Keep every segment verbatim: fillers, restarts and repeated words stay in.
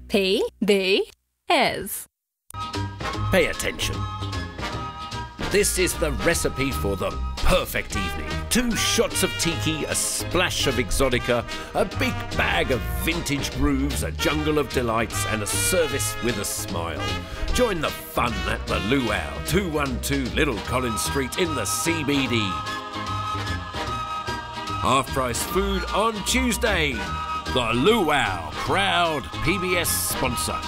P B S. Pay attention. This is the recipe for the perfect evening. Two shots of tiki, a splash of exotica, a big bag of vintage grooves, a jungle of delights, and a service with a smile. Join the fun at the Luau, two one two Little Collins Street in the C B D. Half-price food on Tuesday. The Luau, proud P B S sponsor.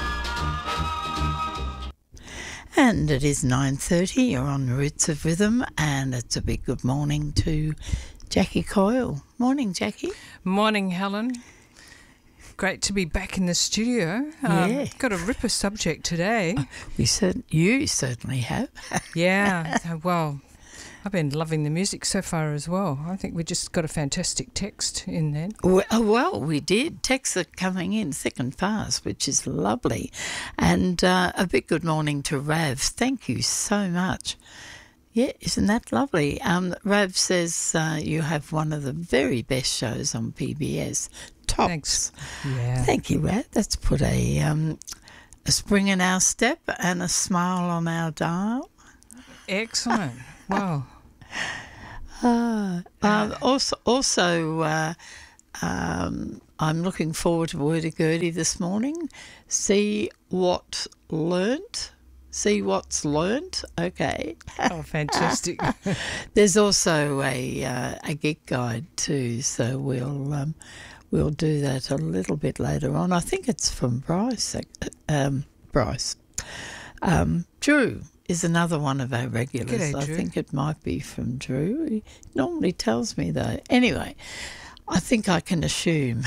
And it is nine thirty, you're on Roots of Rhythm, and it's a big good morning to Jackie Coyle. Morning, Jackie. Morning, Helen. Great to be back in the studio. Um, Yeah. Got a ripper subject today. We cert- you certainly have. Yeah, uh, well, I've been loving the music so far as well. I think we just got a fantastic text in there. Well, oh, well, we did. Texts are coming in thick and fast, which is lovely. And uh, a big good morning to Rav. Thank you so much. Yeah, isn't that lovely? Um, Rav says uh, you have one of the very best shows on P B S. Tops. Thanks. Yeah. Thank you, Rav. That's put a, um, a spring in our step and a smile on our dial. Excellent. Wow. Uh, um, also, also uh, um, I'm looking forward to Wordy-Gurdy this morning. See what learnt. See what's learnt. Okay. Oh, fantastic. There's also a uh, a gig guide too, so we'll um, we'll do that a little bit later on. I think it's from Bryce. Um, Bryce. Um, Drew is another one of our regulars. G'day, I Drew. think it might be from Drew. He normally tells me though. Anyway, I think I can assume.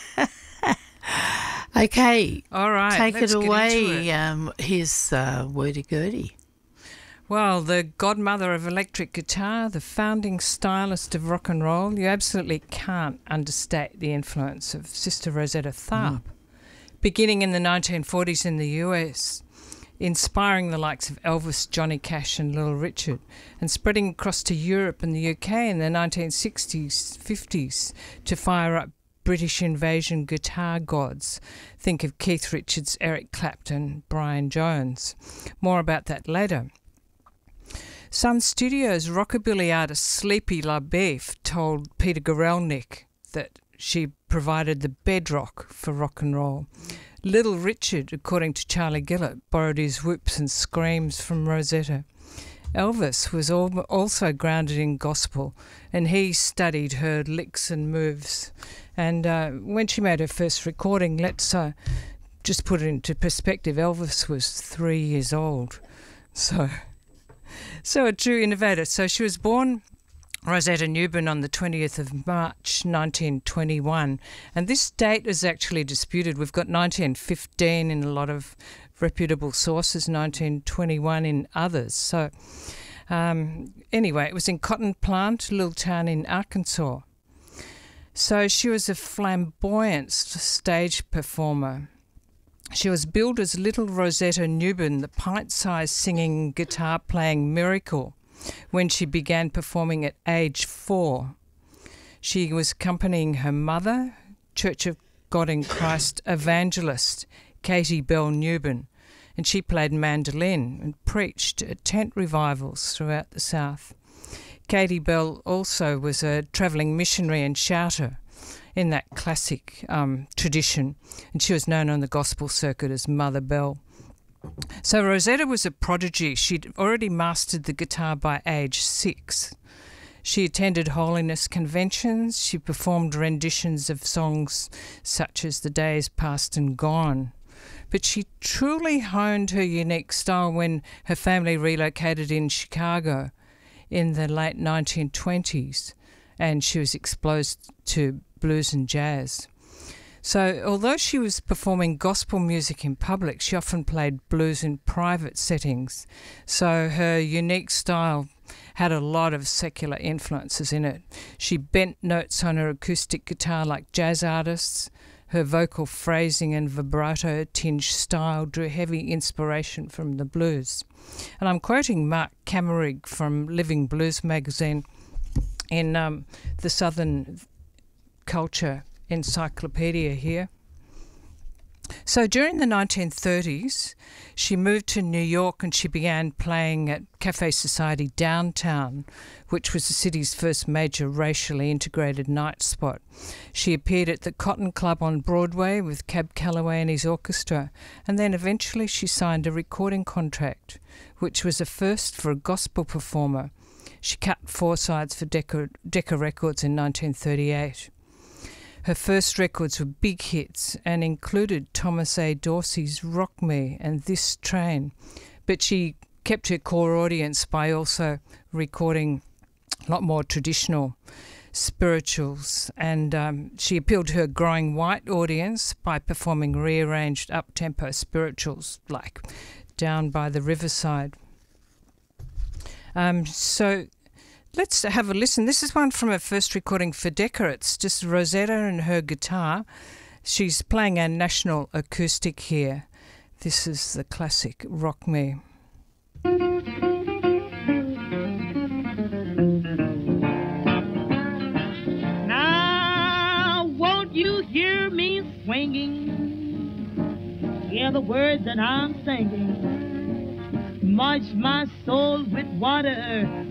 Okay. All right. Take let's it get away. into it. Um, here's uh, Wordy-Gurdy. Well, the godmother of electric guitar, the founding stylist of rock and roll, you absolutely can't understate the influence of Sister Rosetta Tharpe. Beginning in the nineteen forties in the U S, inspiring the likes of Elvis, Johnny Cash and Little Richard, and spreading across to Europe and the U K in the nineteen sixties, fifties to fire up British invasion guitar gods. Think of Keith Richards, Eric Clapton, Brian Jones. More about that later. Sun Studios rockabilly artist Sleepy LaBeouf told Peter Guralnick that she provided the bedrock for rock and roll. Little Richard, according to Charlie Gillett, borrowed his whoops and screams from Rosetta. Elvis was al- also grounded in gospel, and he studied her licks and moves. And uh, when she made her first recording, let's uh, just put it into perspective, Elvis was three years old. So, so a true innovator. So she was born Rosetta Newman on the twentieth of March nineteen twenty-one, and this date is actually disputed. We've got nineteen fifteen in a lot of reputable sources, nineteen twenty-one in others. So um, anyway, it was in Cotton Plant, a little town in Arkansas. So she was a flamboyant stage performer. She was billed as Little Rosetta Newman, the pint-sized singing, guitar-playing miracle, when she began performing at age four. She was accompanying her mother, Church of God in Christ evangelist, Katie Bell Newman, and she played mandolin and preached at tent revivals throughout the South. Katie Bell also was a travelling missionary and shouter in that classic um, tradition, and she was known on the gospel circuit as Mother Bell. So Rosetta was a prodigy. She'd already mastered the guitar by age six. She attended holiness conventions. She performed renditions of songs such as The Days Past and Gone. But she truly honed her unique style when her family relocated in Chicago in the late nineteen twenties, and she was exposed to blues and jazz. So although she was performing gospel music in public, she often played blues in private settings. So her unique style had a lot of secular influences in it. She bent notes on her acoustic guitar like jazz artists. Her vocal phrasing and vibrato-tinged style drew heavy inspiration from the blues. And I'm quoting Mark Kammerig from Living Blues magazine in um, the Southern Culture Encyclopedia here. So during the nineteen thirties, she moved to New York and she began playing at Cafe Society downtown, which was the city's first major racially integrated night spot. She appeared at the Cotton Club on Broadway with Cab Calloway and his orchestra, and then eventually she signed a recording contract, which was a first for a gospel performer. She cut four sides for Decca, Decca Records in nineteen thirty-eight. Her first records were big hits and included Thomas A. Dorsey's Rock Me and This Train, but she kept her core audience by also recording a lot more traditional spirituals, and um, she appealed to her growing white audience by performing rearranged up-tempo spirituals like Down by the Riverside. Um, so let's have a listen. This is one from her first recording for Decca. It's just Rosetta and her guitar. She's playing a national acoustic here. This is the classic Rock Me. Now, won't you hear me swinging? Hear the words that I'm singing. Much my soul with water